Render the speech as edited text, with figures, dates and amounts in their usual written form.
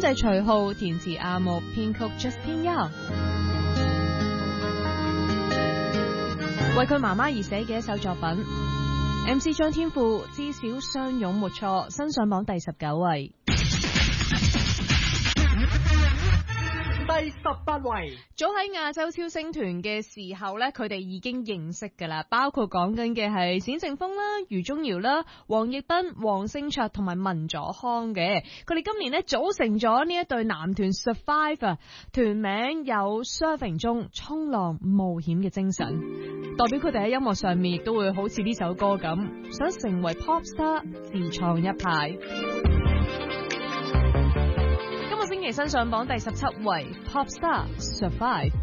製徐浩，填詞阿木，編曲 Justin Young。為佢媽媽而寫嘅一首作品。MC 張天賦至少相擁沒錯，新上榜第19位。 第18位， 早喺亞洲超星團嘅時候呢，佢哋已經認識噶啦，包括講緊嘅係冼靖峰啦、余宗堯啦、黃奕斌、黃星卓同埋文佐康嘅。佢哋今年呢組成咗呢一對男團 Survive 啊，團名有 Surfing 中衝浪冒險嘅精神，代表佢哋喺音樂上面亦都會好似呢首歌咁，想成為 pop star 自創一派。星期新上榜第17位 Pop Star Survive。